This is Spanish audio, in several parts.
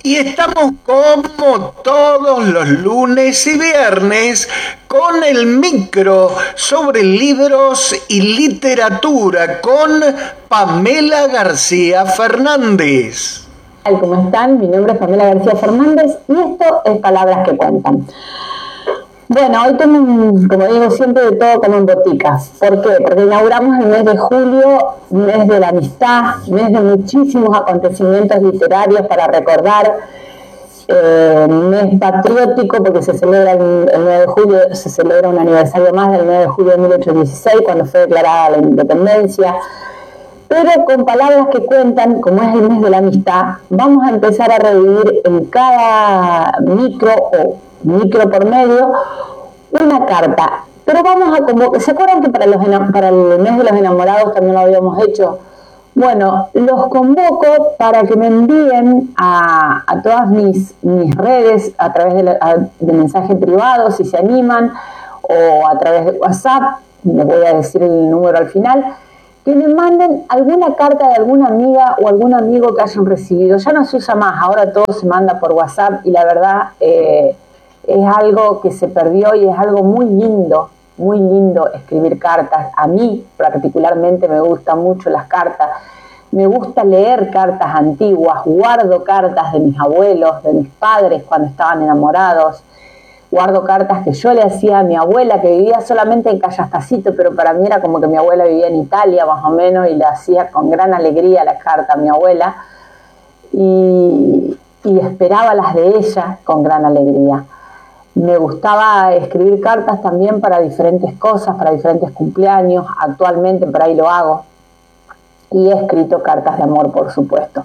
Y estamos como todos los lunes y viernes con el micro sobre libros y literatura con Pamela García Fernández. ¿Cómo están? Mi nombre es Pamela García Fernández y esto es Palabras que Cuentan. Bueno, hoy tengo, como digo siempre, de todo como en botica. ¿Por qué? Porque inauguramos el mes de julio, mes de la amistad, mes de muchísimos acontecimientos literarios para recordar, mes patriótico porque se celebra el 9 de julio, se celebra un aniversario más del 9 de julio de 1816, cuando fue declarada la independencia. Pero con palabras que cuentan, como es el mes de la amistad, vamos a empezar a revivir en cada micro o micro por medio una carta. Pero vamos a convocar, ¿se acuerdan que para el mes de los enamorados también lo habíamos hecho? Bueno, los convoco para que me envíen a todas mis redes a través de mensaje privado, si se animan, o a través de WhatsApp, les voy a decir el número al final, que me manden alguna carta de alguna amiga o algún amigo que hayan recibido. Ya no se usa más, ahora todo se manda por WhatsApp y la verdad es algo que se perdió y es algo muy lindo escribir cartas. A mí particularmente me gustan mucho las cartas, me gusta leer cartas antiguas, guardo cartas de mis abuelos, de mis padres cuando estaban enamorados, guardo cartas que yo le hacía a mi abuela que vivía solamente en Callastacito, pero para mí era como que mi abuela vivía en Italia más o menos y le hacía con gran alegría la carta a mi abuela y esperaba las de ella con gran alegría. Me gustaba escribir cartas también para diferentes cosas, para diferentes cumpleaños. Actualmente por ahí lo hago. Y he escrito cartas de amor, por supuesto.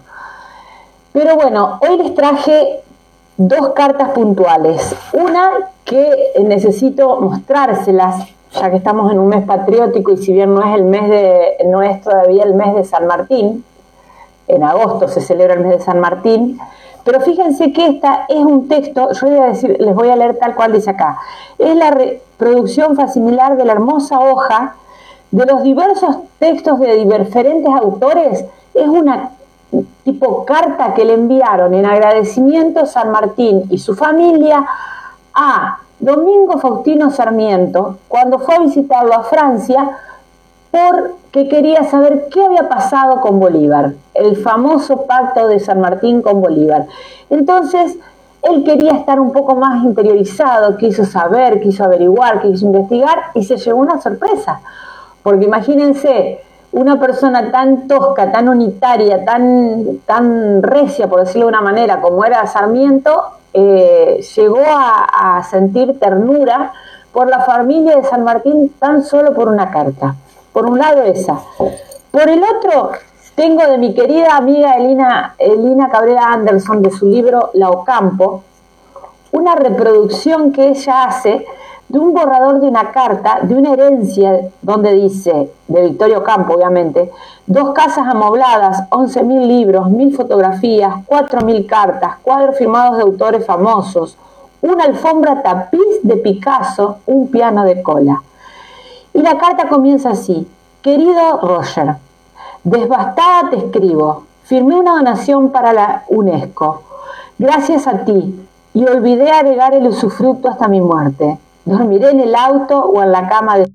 Pero bueno, hoy les traje dos cartas puntuales. Una que necesito mostrárselas, ya que estamos en un mes patriótico y si bien no es todavía el mes de San Martín, en agosto se celebra el mes de San Martín. Pero fíjense que esta es un texto, les voy a leer tal cual dice acá. Es la reproducción facsimilar de la hermosa hoja de los diversos textos de diferentes autores. Es una tipo carta que le enviaron en agradecimiento San Martín y su familia a Domingo Faustino Sarmiento cuando fue a visitarlo a Francia, porque quería saber qué había pasado con Bolívar, el famoso pacto de San Martín con Bolívar. Entonces, él quería estar un poco más interiorizado, quiso saber, quiso averiguar, quiso investigar y se llevó una sorpresa. Porque imagínense, una persona tan tosca, tan unitaria, tan recia, por decirlo de una manera, como era Sarmiento, llegó a sentir ternura por la familia de San Martín tan solo por una carta. Por un lado esa. Por el otro, tengo de mi querida amiga Elina Cabrera Anderson, de su libro La Ocampo, una reproducción que ella hace de un borrador de una carta, de una herencia, donde dice, de Victoria Ocampo obviamente, 2 casas amobladas, 11.000 libros, 1.000 fotografías, 4.000 cartas, cuadros firmados de autores famosos, una alfombra tapiz de Picasso, un piano de cola. Y la carta comienza así: querido Roger, desbastada te escribo, firmé una donación para la UNESCO, gracias a ti, y olvidé agregar el usufructo hasta mi muerte. Dormiré en el auto o en la cama de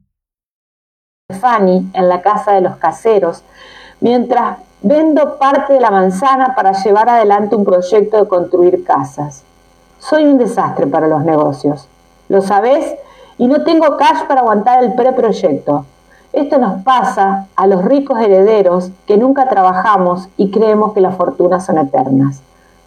Fanny, en la casa de los caseros, mientras vendo parte de la manzana para llevar adelante un proyecto de construir casas. Soy un desastre para los negocios, ¿lo sabés? Y no tengo cash para aguantar el preproyecto. Esto nos pasa a los ricos herederos que nunca trabajamos y creemos que las fortunas son eternas.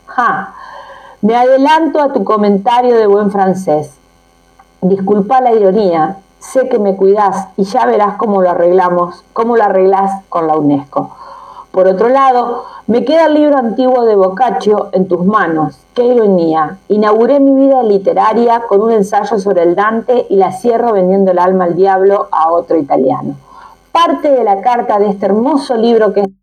Me adelanto a tu comentario de buen francés. Disculpa la ironía, sé que me cuidás y ya verás cómo lo arreglás con la UNESCO. Por otro lado, me queda el libro antiguo de Boccaccio en tus manos. ¡Qué ironía! Inauguré mi vida literaria con un ensayo sobre el Dante y la cierro vendiendo el alma al diablo a otro italiano. Parte de la carta de este hermoso libro que es